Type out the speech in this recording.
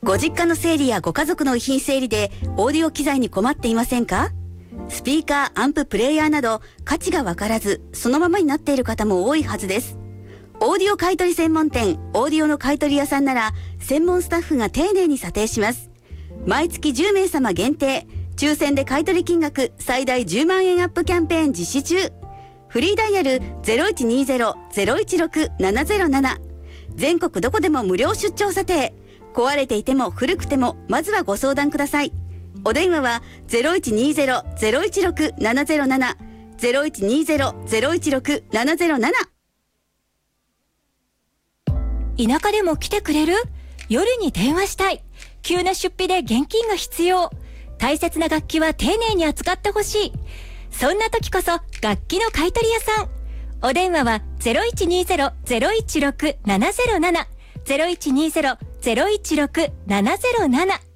ご実家の整理やご家族の遺品整理でオーディオ機材に困っていませんか？スピーカー、アンプ、プレイヤーなど価値がわからずそのままになっている方も多いはずです。オーディオ買取専門店オーディオの買取屋さんなら専門スタッフが丁寧に査定します。毎月10名様限定抽選で買取金額最大10万円アップキャンペーン実施中。フリーダイヤル 0120-016-707 全国どこでも無料出張査定。壊れていても古くてもまずはご相談ください。お電話は 0120-016-707 0120-016-707。 田舎でも来てくれる？夜に電話したい。急な出費で現金が必要。大切な楽器は丁寧に扱ってほしい。そんな時こそ楽器の買取屋さん。お電話は 0120-016-707 0120-016-707